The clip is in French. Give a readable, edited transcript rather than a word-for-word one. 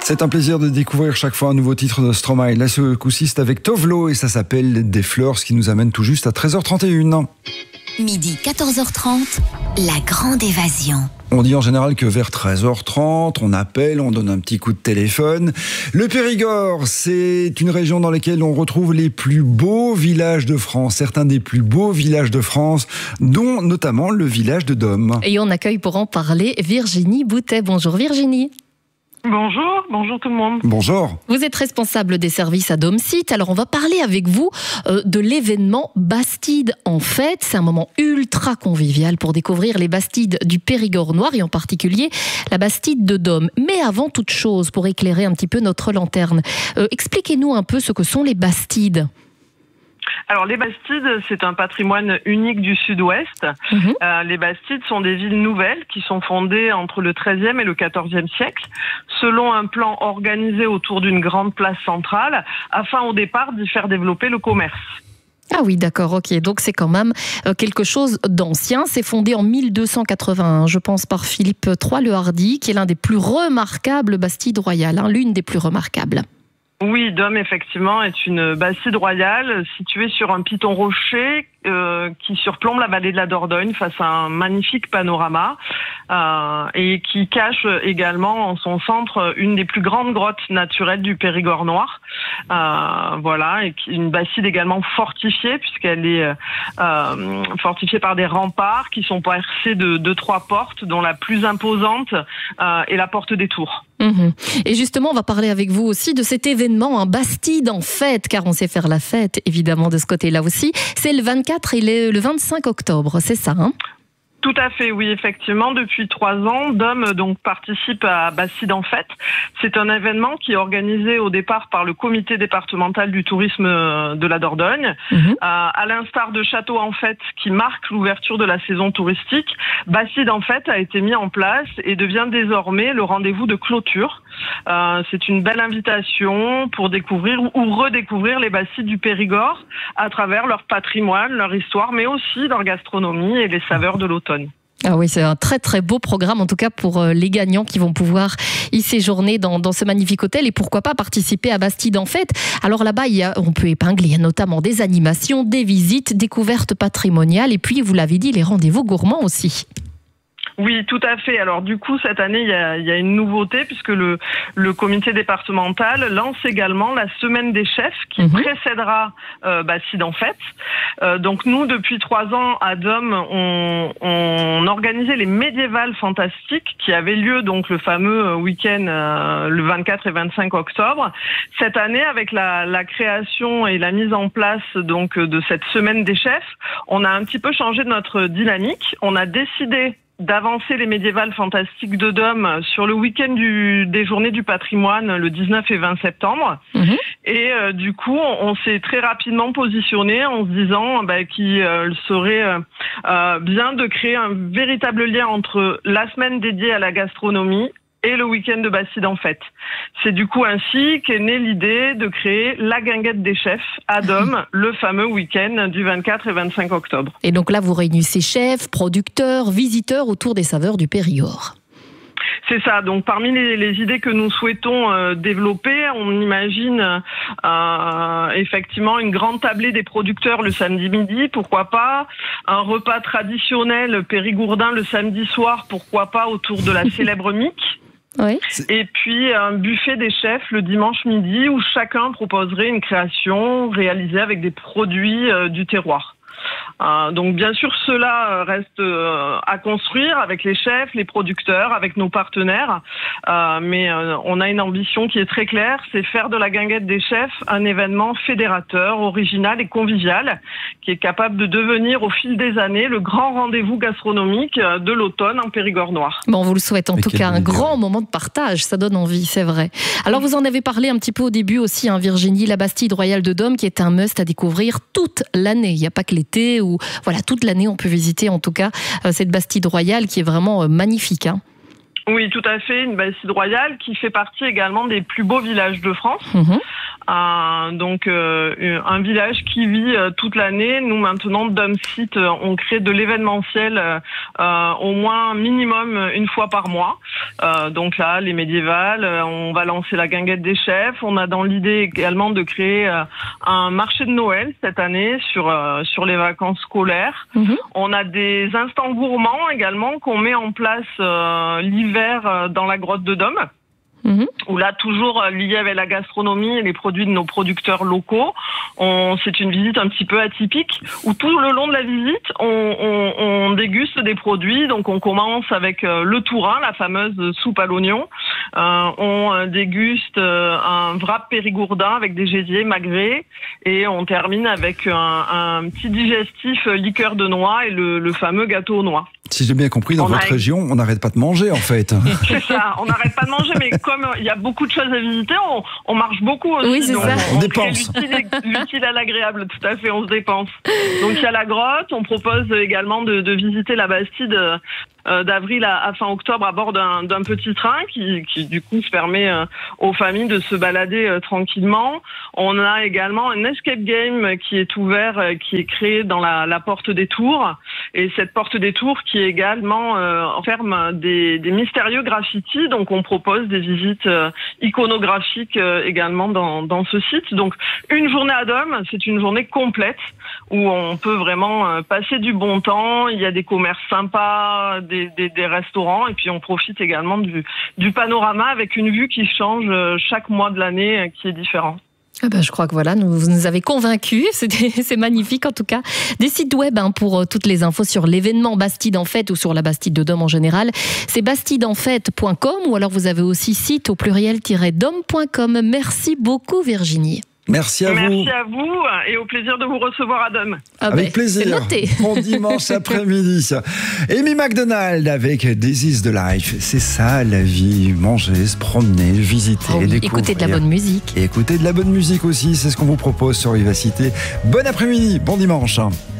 C'est un plaisir de découvrir chaque fois un nouveau titre de Stromae. Là, ce coup-ci, c'est avec Tovlo et ça s'appelle Des fleurs, ce qui nous amène tout juste à 13h31. Midi 14h30, la grande évasion. On dit en général que vers 13h30, on appelle, on donne un petit coup de téléphone. Le Périgord, c'est une région dans laquelle on retrouve les plus beaux villages de France, certains des plus beaux villages de France, dont notamment le village de Dom. Et on accueille pour en parler Virginie Boutet. Bonjour Virginie. Bonjour tout le monde. Bonjour. Vous êtes responsable des services à Domsite. Alors on va parler avec vous de l'événement Bastide en fête. C'est un moment ultra convivial pour découvrir les Bastides du Périgord noir et en particulier la Bastide de Dom. Mais avant toute chose, pour éclairer un petit peu notre lanterne, expliquez-nous un peu ce que sont les Bastides. Alors les Bastides, c'est un patrimoine unique du Sud-Ouest. Les Bastides sont des villes nouvelles qui sont fondées entre le XIIIe et le XIVe siècle, selon un plan organisé autour d'une grande place centrale, afin au départ d'y faire développer le commerce. Ah oui, d'accord, ok. Donc c'est quand même quelque chose d'ancien. C'est fondé en 1281, je pense, par Philippe III le Hardi, qui est l'un des plus remarquables Bastides royales, l'une des plus remarquables. Oui, Dom, effectivement, est une bastide royale située sur un piton rocher qui surplombe la vallée de la Dordogne face à un magnifique panorama et qui cache également en son centre une des plus grandes grottes naturelles du Périgord noir. Voilà, et une bastide également fortifiée puisqu'elle est fortifiée par des remparts qui sont percés de 3 portes, dont la plus imposante est la porte des Tours. Et justement, on va parler avec vous aussi de cet événement, Bastide en fête, car on sait faire la fête, évidemment, de ce côté-là aussi. C'est le 24 et le 25 octobre, c'est ça, hein ? Tout à fait, oui, effectivement. Depuis 3 ans, Dom donc participe à Bastide en fête. C'est un événement qui est organisé au départ par le comité départemental du tourisme de la Dordogne. À l'instar de Château en fête qui marque l'ouverture de la saison touristique, Bastide en fête a été mis en place et devient désormais le rendez-vous de clôture. C'est une belle invitation pour découvrir ou redécouvrir les Bastides du Périgord à travers leur patrimoine, leur histoire, mais aussi leur gastronomie et les saveurs de l'automne. Ah oui, c'est un très très beau programme, en tout cas pour les gagnants qui vont pouvoir y séjourner dans ce magnifique hôtel et pourquoi pas participer à Bastide en fête. Alors là-bas, on peut épingler notamment des animations, des visites, découvertes patrimoniales et puis, vous l'avez dit, les rendez-vous gourmands aussi. Oui, tout à fait. Alors du coup, cette année, il y a une nouveauté puisque le comité départemental lance également la semaine des chefs qui précédera Bastide en fête. Donc nous, depuis 3 ans à Dom, on organisait les médiévales fantastiques qui avaient lieu donc le fameux week-end le 24 et 25 octobre. Cette année, avec la création et la mise en place donc de cette semaine des chefs, on a un petit peu changé notre dynamique. On a décidé d'avancer les médiévales fantastiques de Dom sur le week-end des journées du patrimoine, le 19 et 20 septembre. Et du coup, on s'est très rapidement positionné en se disant qu'il serait bien de créer un véritable lien entre la semaine dédiée à la gastronomie et le week-end de Bastide en fête. C'est du coup ainsi qu'est née l'idée de créer la guinguette des chefs à Dom, le fameux week-end du 24 et 25 octobre. Et donc là, vous réunissez chefs, producteurs, visiteurs autour des saveurs du Périgord. C'est ça. Donc, parmi les idées que nous souhaitons développer, on imagine effectivement une grande tablée des producteurs le samedi midi, pourquoi pas. Un repas traditionnel périgourdin le samedi soir, pourquoi pas, autour de la célèbre mique. Oui. Et puis un buffet des chefs le dimanche midi où chacun proposerait une création réalisée avec des produits du terroir. Donc bien sûr cela reste à construire avec les chefs, les producteurs, avec nos partenaires, mais on a une ambition qui est très claire, c'est faire de la guinguette des chefs un événement fédérateur, original et convivial qui est capable de devenir au fil des années le grand rendez-vous gastronomique de l'automne en Périgord noir. Bon, on vous le souhaite en tout cas, un grand moment de partage, ça donne envie, c'est vrai. Alors vous en avez parlé un petit peu au début aussi, Virginie, la Bastide royale de Dom qui est un must à découvrir toute l'année, il n'y a pas que l'été ou voilà, toute l'année on peut visiter en tout cas cette Bastide royale qui est vraiment magnifique. Oui, tout à fait, une Bastide royale qui fait partie également des plus beaux villages de France. Donc un village qui vit toute l'année. Nous maintenant, Domsite, on crée de l'événementiel au moins minimum une fois par mois. Donc là, les médiévales, on va lancer la guinguette des chefs. On a dans l'idée également de créer un marché de Noël cette année sur les vacances scolaires. On a des instants gourmands également qu'on met en place l'hiver dans la grotte de Dôme. Où là, toujours lié avec la gastronomie et les produits de nos producteurs locaux. C'est une visite un petit peu atypique où tout le long de la visite, on déguste des produits. Donc on commence avec le tourin, la fameuse soupe à l'oignon. On déguste un wrap périgourdin avec des gésiers magrets. Et on termine avec un petit digestif liqueur de noix et le fameux gâteau aux noix. Si j'ai bien compris, dans votre région, on n'arrête pas de manger, en fait. C'est ça, on n'arrête pas de manger, mais comme il y a beaucoup de choses à visiter, on marche beaucoup aussi. Oui, c'est donc ça. On dépense. L'utile à l'agréable, tout à fait, on se dépense. Donc il y a la grotte, on propose également de visiter la Bastide d'avril à fin octobre à bord d'un petit train qui du coup se permet aux familles de se balader tranquillement. On a également un escape game qui est ouvert, qui est créé dans la porte des Tours. Et cette porte des Tours qui est également enferme des mystérieux graffitis. Donc on propose des visites iconographiques également dans ce site. Donc une journée à Dôme, c'est une journée complète où on peut vraiment passer du bon temps. Il y a des commerces sympas, des restaurants, et puis on profite également du panorama avec une vue qui change chaque mois de l'année, qui est différente. Ah ben, je crois que voilà, vous nous avez convaincus, c'est magnifique en tout cas. Des sites web pour toutes les infos sur l'événement Bastide en Fête ou sur la Bastide de Dôme en général, c'est bastideenfête.com ou alors vous avez aussi site au pluriel-dôme.com. Merci beaucoup Virginie. Merci à vous. Merci à vous et au plaisir de vous recevoir à Dôme. Avec plaisir. C'est noté. Bon dimanche après-midi. Amy McDonald avec This is the Life. C'est ça la vie. Manger, se promener, visiter, découvrir. Écouter de la bonne musique. Et écouter de la bonne musique aussi. C'est ce qu'on vous propose sur Vivacité. Bon après-midi, bon dimanche.